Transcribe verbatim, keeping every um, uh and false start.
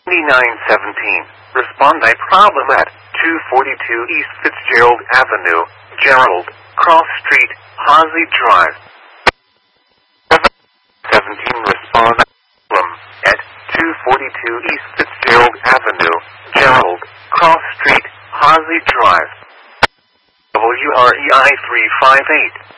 nine seventeen. Respond by problem at two forty-two East Fitzgerald Avenue, Gerald, Cross Street, Hawsey Drive. seventeen. Respond by problem at two forty-two East Fitzgerald Avenue, Gerald, Cross Street, Hawsey Drive. W R E I three five eight.